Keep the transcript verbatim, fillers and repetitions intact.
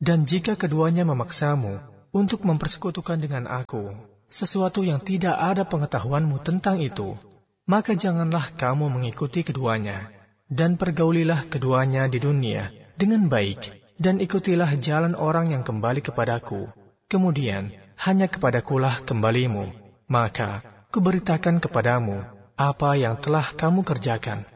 Dan jika keduanya memaksamu untuk mempersekutukan dengan aku sesuatu yang tidak ada pengetahuanmu tentang itu, maka janganlah kamu mengikuti keduanya, dan pergaulilah keduanya di dunia dengan baik, dan ikutilah jalan orang yang kembali kepadaku. Kemudian hanya kepadakulah kembalimu, maka kuberitakan kepadamu apa yang telah kamu kerjakan.